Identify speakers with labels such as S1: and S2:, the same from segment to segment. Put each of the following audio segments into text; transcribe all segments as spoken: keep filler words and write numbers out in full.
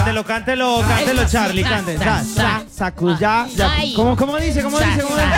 S1: Cántelo, cántelo, cántelo, Charlie, cántelo. Sa, sa, sacuya, ya. ¿Cómo, cómo dice? ¿Cómo dice? ¿Cómo dice?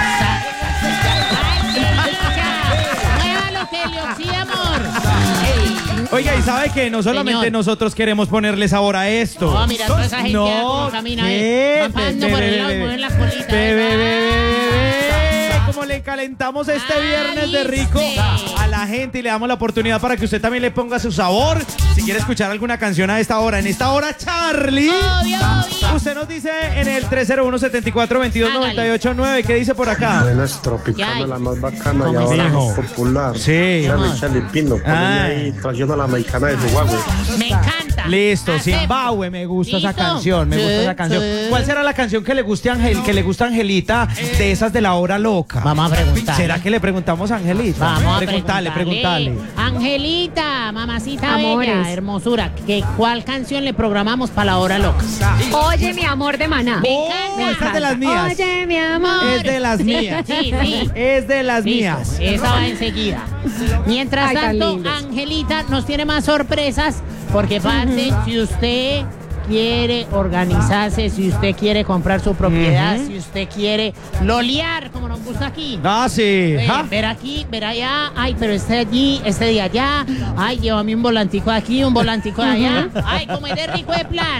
S2: Muévalo, que le oxida, amor.
S1: Oiga, y sabe que no solamente
S2: Señor.
S1: nosotros queremos ponerle sabor a esto.
S2: No, mira toda esa gente
S1: No,
S2: como camina,
S1: ¿qué?
S2: eh. Van pasando por el lado y mueven la colita.
S1: Bebé,
S2: ¿verdad?
S1: bebé, bebé. Como le calentamos este
S2: Ah,
S1: viernes de
S2: ¿viste?
S1: rico a la gente y le damos la oportunidad para que usted también le ponga su sabor. Si quiere escuchar alguna canción a esta hora, en esta hora, Charlie.
S2: Obvio, obvio.
S1: Usted nos dice en el tres cero uno, siete cuatro, dos dos nueve ocho nueve. ¿Qué dice por acá?
S3: Buenas, Tropicana,
S2: Ya.
S3: la más bacana y
S2: ¿Cómo
S3: ahora
S1: dijo?
S3: más popular.
S1: Sí.
S3: Dale, Charlie Pino, ponle
S1: Ay.
S3: ahí trayendo a la mexicana de Zimbabue.
S2: Me encanta.
S1: Listo,
S2: Acepto.
S1: Zimbabue, me gusta esa
S2: ¿Listo?
S1: canción, me gusta
S2: Sí,
S1: esa canción.
S2: sí.
S1: ¿Cuál será la canción que le guste a Angel, que le gusta a Angelita de esas de la hora loca?
S2: Vamos a preguntar.
S1: ¿Será que le preguntamos a Angelita?
S2: Vamos a
S1: preguntarle,
S2: preguntarle.
S1: preguntarle.
S2: Angelita, mamacita
S4: Amores.
S2: bella, hermosura, ¿qué, ¿cuál canción le programamos para la hora loca?
S4: Oye, mi amor de Maná.
S2: Me
S1: Oh,
S2: encanta.
S1: esa es de las mías.
S4: Oye, mi amor.
S1: Es de las mías.
S2: Sí, sí.
S1: Es de las
S2: Listo,
S1: mías.
S2: esa va enseguida. Mientras
S4: Ay, tan
S2: tanto,
S4: lindos.
S2: Angelita nos tiene más sorpresas porque, parce, si usted quiere organizarse, si usted quiere comprar su propiedad,
S1: Ujú.
S2: si usted quiere lolear, como nos gusta aquí.
S1: Ah, sí.
S2: Eh,
S1: ¿Ja?
S2: ver aquí, ver allá, ay, pero este allí, este de allá, ay, llévame un volantico de aquí, un volantico de allá, ay, como es de rico de plan.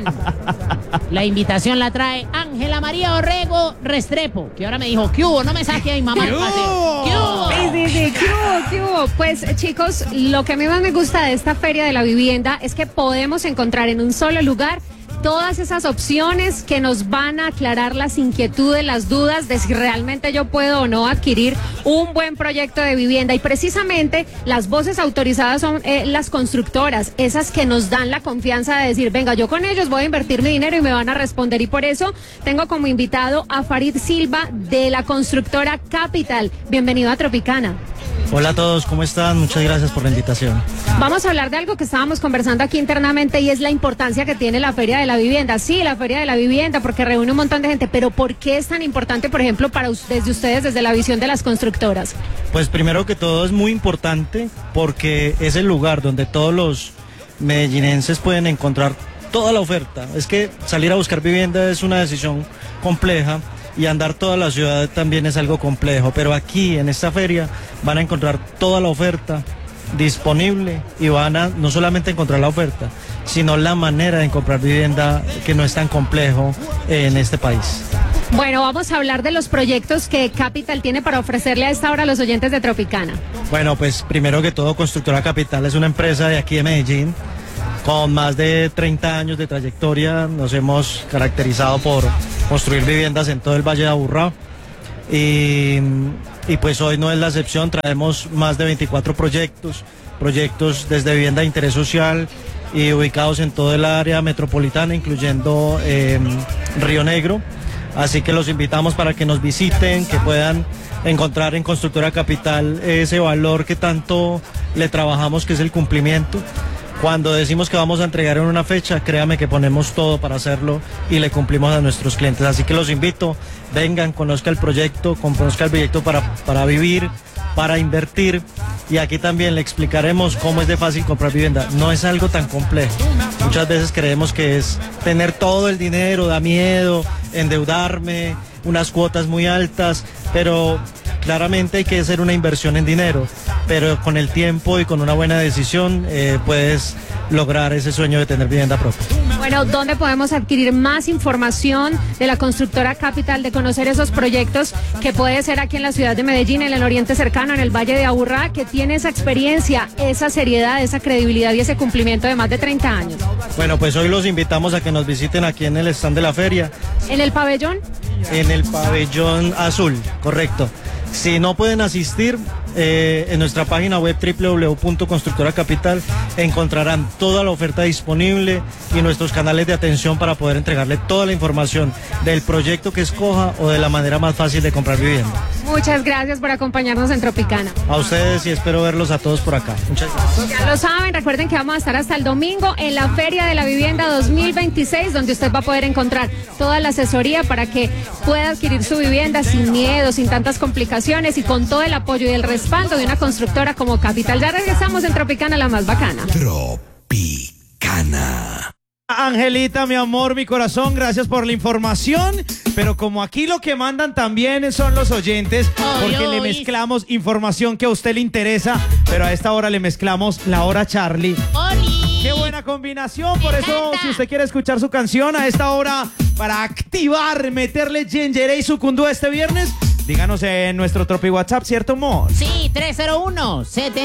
S2: La invitación la trae Ángela María Orrego Restrepo, que ahora me dijo, ¿qué hubo? No me saque ahí, mamá.
S1: ¿Qué
S2: del paseo.
S1: hubo?
S2: ¿Qué hubo?
S4: Sí, sí, sí, ¿qué hubo, qué hubo? Pues chicos, lo que a mí más me gusta de esta Feria de la Vivienda es que podemos encontrar en un solo lugar todas esas opciones que nos van a aclarar las inquietudes, las dudas de si realmente yo puedo o no adquirir un buen proyecto de vivienda. Y precisamente las voces autorizadas son eh, las constructoras, esas que nos dan la confianza de decir, venga, yo con ellos voy a invertir mi dinero y me van a responder. Y por eso tengo como invitado a Farid Silva de la constructora Capital. Bienvenido a Tropicana.
S5: Hola a todos, ¿cómo están? Muchas gracias por la invitación.
S4: Vamos a hablar de algo que estábamos conversando aquí internamente y es la importancia que tiene la Feria de la Vivienda. Sí, la Feria de la Vivienda, porque reúne un montón de gente, pero ¿por qué es tan importante, por ejemplo, para ustedes, desde ustedes, desde la visión de las constructoras?
S5: Pues primero que todo es muy importante porque es el lugar donde todos los medellinenses pueden encontrar toda la oferta. Es que salir a buscar vivienda es una decisión compleja y andar toda la ciudad también es algo complejo, pero aquí en esta feria van a encontrar toda la oferta disponible y van a no solamente encontrar la oferta, sino la manera de comprar vivienda que no es tan complejo en este país.
S4: Bueno, vamos a hablar de los proyectos que Capital tiene para ofrecerle a esta hora a los oyentes de Tropicana.
S5: Bueno, pues primero que todo, Constructora Capital es una empresa de aquí de Medellín con más de treinta años de trayectoria. Nos hemos caracterizado por construir viviendas en todo el Valle de Aburrá y, y pues hoy no es la excepción. Traemos más de veinticuatro proyectos, proyectos desde vivienda de interés social y ubicados en todo el área metropolitana, incluyendo eh, Río Negro. Así que los invitamos para que nos visiten, que puedan encontrar en Constructora Capital ese valor que tanto le trabajamos, que es el cumplimiento. Cuando decimos que vamos a entregar en una fecha, créame que ponemos todo para hacerlo y le cumplimos a nuestros clientes. Así que los invito, vengan, conozca el proyecto, conozca el proyecto para, para vivir, para invertir. Y aquí también le explicaremos cómo es de fácil comprar vivienda. No es algo tan complejo. Muchas veces creemos que es tener todo el dinero, da miedo, endeudarme, unas cuotas muy altas, pero claramente hay que hacer una inversión en dinero, pero con el tiempo y con una buena decisión eh, puedes lograr ese sueño de tener vivienda propia.
S4: Bueno, ¿dónde podemos adquirir más información de la constructora Capital, de conocer esos proyectos que puede ser aquí en la ciudad de Medellín, en el oriente cercano, en el Valle de Aburrá, que tiene esa experiencia, esa seriedad, esa credibilidad y ese cumplimiento de más de treinta años?
S5: Bueno, pues hoy los invitamos a que nos visiten aquí en el stand de la feria.
S4: ¿En el pabellón?
S5: En el pabellón azul, correcto. Si no pueden asistir, eh, en nuestra página web doble u doble u doble u punto constructora capital encontrarán toda la oferta disponible y nuestros canales de atención para poder entregarle toda la información del proyecto que escoja o de la manera más fácil de comprar vivienda.
S4: Muchas gracias por acompañarnos en Tropicana.
S5: A ustedes y espero verlos a todos por acá. Muchas gracias.
S4: Ya lo saben, recuerden que vamos a estar hasta el domingo en la Feria de la Vivienda dos mil veintiséis, donde usted va a poder encontrar toda la asesoría para que pueda adquirir su vivienda sin miedo, sin tantas complicaciones y con todo el apoyo y el respaldo de una constructora como Capital. Ya regresamos en Tropicana, la más bacana.
S6: Tropicana.
S1: Angelita, mi amor, mi corazón, gracias por la información. Pero como aquí lo que mandan también son los oyentes, porque
S2: Oy,
S1: le
S2: oy.
S1: mezclamos información que a usted le interesa, pero a esta hora le mezclamos la hora Charlie.
S2: ¡Oli!
S1: ¡Qué buena combinación! Por
S2: Me
S1: eso,
S2: encanta.
S1: si usted quiere escuchar su canción a esta hora, para activar, meterle Gengeré y Sucundú este viernes, díganos en nuestro Tropi WhatsApp, ¿cierto, amor?
S2: Sí, tres cero uno, siete